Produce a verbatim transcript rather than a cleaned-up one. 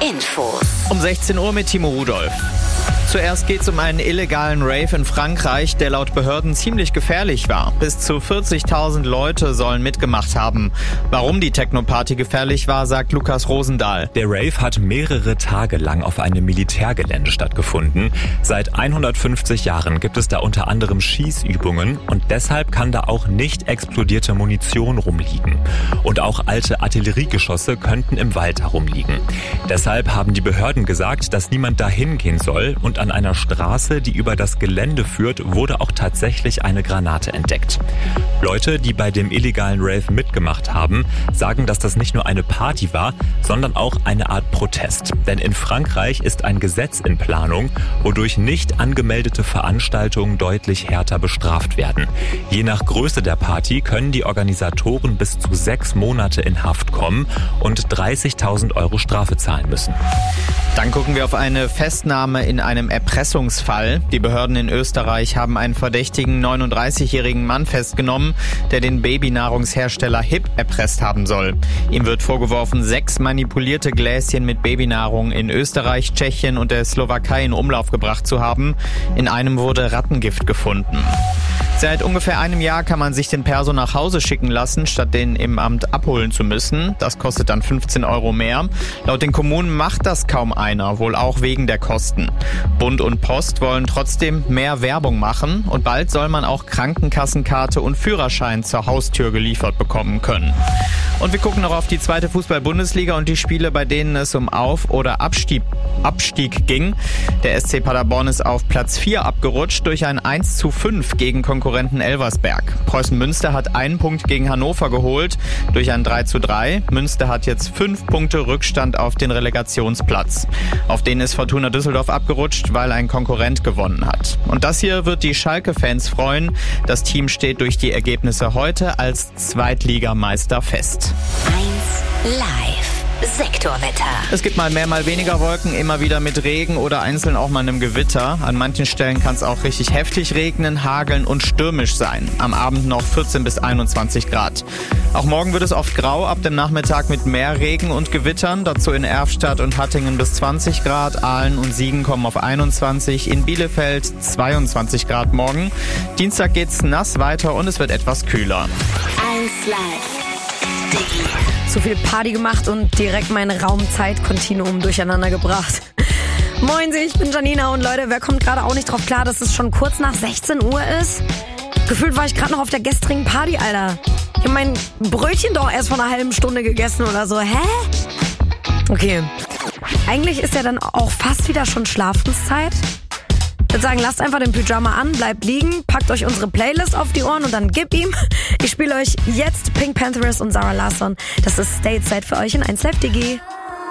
Infos. Um sechzehn Uhr mit Timo Rudolph. Zuerst geht es um einen illegalen Rave in Frankreich, der laut Behörden ziemlich gefährlich war. Bis zu vierzigtausend Leute sollen mitgemacht haben. Warum die Techno-Party gefährlich war, sagt Lukas Rosendahl. Der Rave hat mehrere Tage lang auf einem Militärgelände stattgefunden. Seit hundertfünfzig Jahren gibt es da unter anderem Schießübungen und deshalb kann da auch nicht explodierte Munition rumliegen. Und auch alte Artilleriegeschosse könnten im Wald herumliegen. Deshalb haben die Behörden gesagt, dass niemand dahin gehen soll, und an einer Straße, die über das Gelände führt, wurde auch tatsächlich eine Granate entdeckt. Leute, die bei dem illegalen Rave mitgemacht haben, sagen, dass das nicht nur eine Party war, sondern auch eine Art Protest. Denn in Frankreich ist ein Gesetz in Planung, wodurch nicht angemeldete Veranstaltungen deutlich härter bestraft werden. Je nach Größe der Party können die Organisatoren bis zu sechs Monate in Haft kommen und dreißigtausend Euro Strafe zahlen müssen. Dann gucken wir auf eine Festnahme in einem Erpressungsfall. Die Behörden in Österreich haben einen verdächtigen neununddreißigjährigen Mann festgenommen, der den Babynahrungshersteller H I P erpresst haben soll. Ihm wird vorgeworfen, sechs manipulierte Gläschen mit Babynahrung in Österreich, Tschechien und der Slowakei in Umlauf gebracht zu haben. In einem wurde Rattengift gefunden. Seit ungefähr einem Jahr kann man sich den Perso nach Hause schicken lassen, statt den im Amt abholen zu müssen. Das kostet dann fünfzehn Euro mehr. Laut den Kommunen macht das kaum einer, wohl auch wegen der Kosten. Bund und Post wollen trotzdem mehr Werbung machen und bald soll man auch Krankenkassenkarte und Führerschein zur Haustür geliefert bekommen können. Und wir gucken noch auf die zweite Fußball-Bundesliga und die Spiele, bei denen es um Auf- oder Abstieg, Abstieg ging. Der S C Paderborn ist auf Platz vier abgerutscht durch ein eins zu fünf gegen Konkurrenten Elversberg. Preußen Münster hat einen Punkt gegen Hannover geholt durch ein drei zu drei. Münster hat jetzt fünf Punkte Rückstand auf den Relegationsplatz. Auf den ist Fortuna Düsseldorf abgerutscht, weil ein Konkurrent gewonnen hat. Und das hier wird die Schalke-Fans freuen. Das Team steht durch die Ergebnisse heute als Zweitligameister fest. eins live. Sektorwetter. Es gibt mal mehr, mal weniger Wolken, immer wieder mit Regen oder einzeln auch mal einem Gewitter. An manchen Stellen kann es auch richtig heftig regnen, hageln und stürmisch sein. Am Abend noch vierzehn bis einundzwanzig Grad. Auch morgen wird es oft grau, ab dem Nachmittag mit mehr Regen und Gewittern. Dazu in Erftstadt und Hattingen bis zwanzig Grad, Aalen und Siegen kommen auf einundzwanzig, in Bielefeld zweiundzwanzig Grad morgen. Dienstag geht's nass weiter und es wird etwas kühler. eins live. Zu viel Party gemacht und direkt mein Raum-Zeit-Kontinuum durcheinander gebracht. Moin, ich bin Janina und Leute, wer kommt gerade auch nicht drauf klar, dass es schon kurz nach sechzehn Uhr ist? Gefühlt war ich gerade noch auf der gestrigen Party, Alter. Ich habe mein Brötchen doch erst vor einer halben Stunde gegessen oder so. Hä? Okay. Eigentlich ist ja dann auch fast wieder schon Schlafenszeit. Ich würde sagen, lasst einfach den Pyjama an, bleibt liegen, packt euch unsere Playlist auf die Ohren und dann gib ihm. Ich spiele euch jetzt Pink Panthers und Sarah Larsson. Das ist Stateside für euch in eins Live D G.